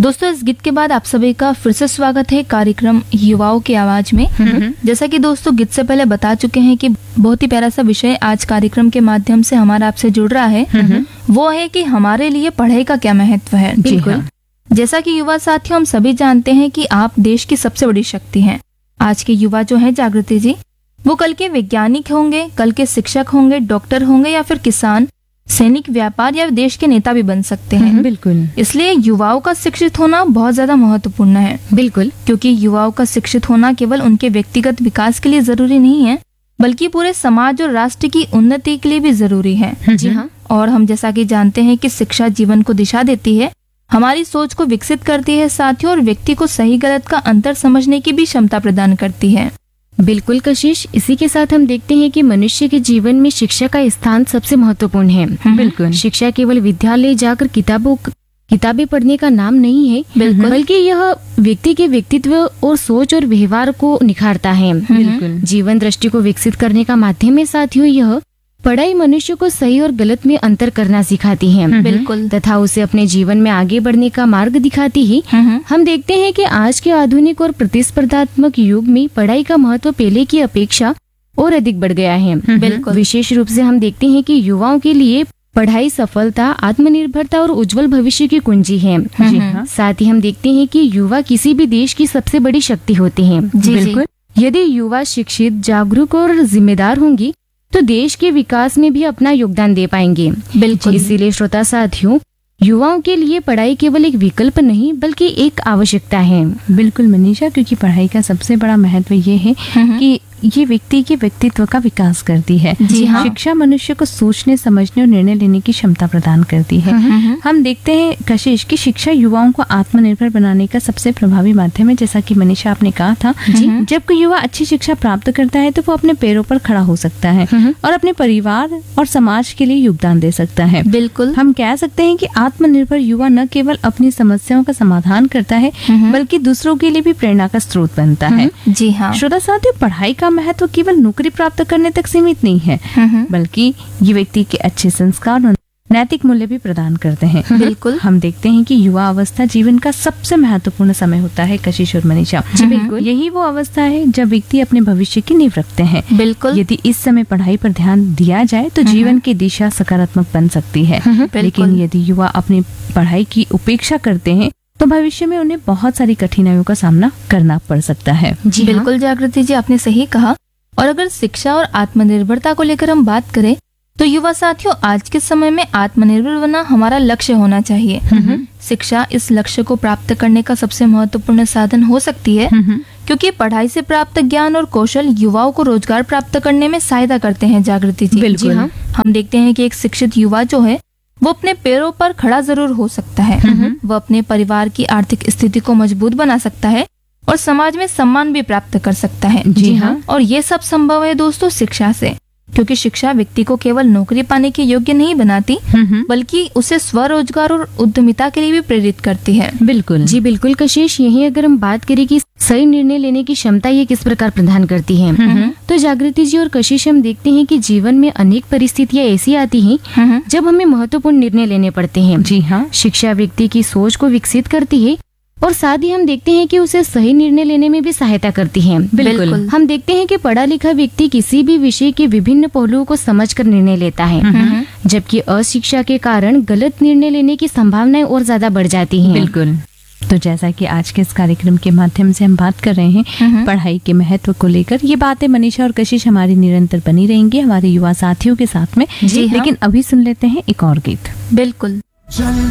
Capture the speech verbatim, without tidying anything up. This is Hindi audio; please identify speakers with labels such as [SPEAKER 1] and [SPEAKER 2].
[SPEAKER 1] दोस्तों, इस गीत के बाद आप सभी का फिर से स्वागत है कार्यक्रम युवाओं की आवाज में। जैसा कि दोस्तों गीत से पहले बता चुके हैं कि बहुत ही प्यारा सा विषय आज कार्यक्रम के माध्यम से हमारा आपसे जुड़ रहा है, वो है कि हमारे लिए पढ़ाई का क्या महत्व है।
[SPEAKER 2] बिल्कुल।
[SPEAKER 1] जैसा कि युवा साथियों, हम सभी जानते हैं कि आप देश की सबसे बड़ी शक्ति हैं। आज के युवा जो है जागृति जी, वो कल के वैज्ञानिक होंगे, कल के शिक्षक होंगे, डॉक्टर होंगे या फिर किसान, सैनिक, व्यापार या देश के नेता भी बन सकते हैं।
[SPEAKER 2] बिल्कुल।
[SPEAKER 1] इसलिए युवाओं का शिक्षित होना बहुत ज्यादा महत्वपूर्ण है।
[SPEAKER 2] बिल्कुल।
[SPEAKER 1] क्योंकि युवाओं का शिक्षित होना केवल उनके व्यक्तिगत विकास के लिए जरूरी नहीं है, बल्कि पूरे समाज और राष्ट्र की उन्नति के लिए भी जरूरी है।
[SPEAKER 2] जी हाँ।
[SPEAKER 1] और हम जैसा कि जानते हैं कि शिक्षा जीवन को दिशा देती है, हमारी सोच को विकसित करती है साथियों, और व्यक्ति को सही गलत का अंतर समझने की भी क्षमता प्रदान करती है।
[SPEAKER 2] बिल्कुल कशिश, इसी के साथ हम देखते हैं कि मनुष्य के जीवन में शिक्षा का स्थान सबसे महत्वपूर्ण है।
[SPEAKER 1] बिल्कुल।
[SPEAKER 2] शिक्षा केवल विद्यालय जाकर किताबों किताबें पढ़ने का नाम नहीं है,
[SPEAKER 1] बिल्कुल,
[SPEAKER 2] बल्कि यह व्यक्ति के व्यक्तित्व और सोच और व्यवहार को निखारता है।
[SPEAKER 1] बिल्कुल।
[SPEAKER 2] जीवन दृष्टि को विकसित करने का माध्यम है साथियों। यह पढ़ाई मनुष्य को सही और गलत में अंतर करना सिखाती है,
[SPEAKER 1] बिल्कुल,
[SPEAKER 2] तथा उसे अपने जीवन में आगे बढ़ने का मार्ग दिखाती है। हम देखते हैं कि आज के आधुनिक और प्रतिस्पर्धात्मक युग में पढ़ाई का महत्व पहले की अपेक्षा और अधिक बढ़ गया है।
[SPEAKER 1] बिल्कुल।
[SPEAKER 2] विशेष रूप से हम देखते हैं कि युवाओं के लिए पढ़ाई सफलता, आत्मनिर्भरता और उज्जवल भविष्य की कुंजी है।
[SPEAKER 1] जी हाँ।
[SPEAKER 2] साथ ही हम देखते हैं कि युवा किसी भी देश की सबसे बड़ी शक्ति होते हैं।
[SPEAKER 1] जी,
[SPEAKER 2] बिल्कुल। यदि युवा शिक्षित, जागरूक और जिम्मेदार होंगी तो देश के विकास में भी अपना योगदान दे पाएंगे।
[SPEAKER 1] बिल्कुल।
[SPEAKER 2] इसीलिए श्रोता साथियों, युवाओं के लिए पढ़ाई केवल एक विकल्प नहीं बल्कि एक आवश्यकता है।
[SPEAKER 3] बिल्कुल मनीषा, क्योंकि पढ़ाई का सबसे बड़ा महत्व ये है कि ये व्यक्ति के व्यक्तित्व का विकास करती है।
[SPEAKER 1] जी हाँ।
[SPEAKER 3] शिक्षा मनुष्य को सोचने, समझने और निर्णय लेने की क्षमता प्रदान करती है। हम देखते हैं कशिश की शिक्षा युवाओं को आत्मनिर्भर बनाने का सबसे प्रभावी माध्यम है। जैसा कि मनीषा आपने कहा था, जब कोई युवा अच्छी शिक्षा प्राप्त करता है तो वो अपने पैरों पर खड़ा हो सकता है और अपने परिवार और समाज के लिए योगदान दे सकता है।
[SPEAKER 1] बिल्कुल।
[SPEAKER 3] हम कह सकते हैं कि आत्मनिर्भर युवा न केवल अपनी समस्याओं का समाधान करता है, बल्कि दूसरों के लिए भी प्रेरणा का स्रोत बनता है।
[SPEAKER 1] जी हाँ।
[SPEAKER 3] श्रोता साथियों, पढ़ाई का महत्व केवल नौकरी प्राप्त करने तक सीमित नहीं है, बल्कि ये व्यक्ति के अच्छे संस्कार और नैतिक मूल्य भी प्रदान करते हैं।
[SPEAKER 1] बिल्कुल।
[SPEAKER 3] हम देखते हैं कि युवा अवस्था जीवन का सबसे महत्वपूर्ण समय होता है कशिश और मनीषा।
[SPEAKER 2] बिल्कुल।
[SPEAKER 3] यही वो अवस्था है जब व्यक्ति अपने भविष्य की नींव रखते हैं।
[SPEAKER 1] बिल्कुल।
[SPEAKER 3] यदि इस समय पढ़ाई पर ध्यान दिया जाए तो जीवन की दिशा सकारात्मक बन सकती है। लेकिन यदि युवा अपनी पढ़ाई की उपेक्षा करते हैं तो भविष्य में उन्हें बहुत सारी कठिनाइयों का सामना करना पड़ सकता है।
[SPEAKER 1] जी बिल्कुल जागृति जी, आपने सही कहा। और अगर शिक्षा और आत्मनिर्भरता को लेकर हम बात करें तो युवा साथियों, आज के समय में आत्मनिर्भर बनना हमारा लक्ष्य होना चाहिए। शिक्षा इस लक्ष्य को प्राप्त करने का सबसे महत्वपूर्ण साधन हो सकती है, क्योंकि पढ़ाई से प्राप्त ज्ञान और कौशल युवाओं को रोजगार प्राप्त करने में सहायता करते हैं। जागृति जी,
[SPEAKER 3] बिल्कुल।
[SPEAKER 1] हाँ। हम देखते हैं कि एक शिक्षित युवा जो है वो अपने पैरों पर खड़ा जरूर हो सकता है, वो अपने परिवार की आर्थिक स्थिति को मजबूत बना सकता है और समाज में सम्मान भी प्राप्त कर सकता है।
[SPEAKER 3] जी हाँ।
[SPEAKER 1] और ये सब संभव है दोस्तों शिक्षा से, क्योंकि शिक्षा व्यक्ति को केवल नौकरी पाने के योग्य नहीं बनाती, बल्कि उसे स्वरोजगार और उद्यमिता के लिए भी प्रेरित करती है।
[SPEAKER 3] बिल्कुल।
[SPEAKER 2] जी बिल्कुल कशिश, यही अगर हम बात करें कि सही निर्णय लेने की क्षमता ये किस प्रकार प्रदान करती है, तो जागृति जी और कशिश, हम देखते हैं कि जीवन में अनेक परिस्थितियां ऐसी आती हैं जब हमें महत्वपूर्ण निर्णय लेने पड़ते हैं।
[SPEAKER 3] जी हाँ।
[SPEAKER 2] शिक्षा व्यक्ति की सोच को विकसित करती है और साथ ही हम देखते हैं कि उसे सही निर्णय लेने में भी सहायता करती है।
[SPEAKER 1] बिल्कुल।
[SPEAKER 2] हम देखते हैं कि पढ़ा लिखा व्यक्ति किसी भी विषय के विभिन्न पहलुओं को समझकर निर्णय लेता है, जबकि अशिक्षा के कारण गलत निर्णय लेने की संभावनाएं और ज्यादा बढ़ जाती हैं।
[SPEAKER 3] बिल्कुल। तो जैसा कि आज के इस कार्यक्रम के माध्यम से हम बात कर रहे हैं पढ़ाई के महत्व को लेकर, ये बातें मनीषा और कशिश हमारी निरंतर बनी रहेंगी हमारे युवा साथियों के साथ में।
[SPEAKER 1] जी हाँ।
[SPEAKER 3] लेकिन अभी सुन लेते हैं एक और गीत।
[SPEAKER 1] बिल्कुल।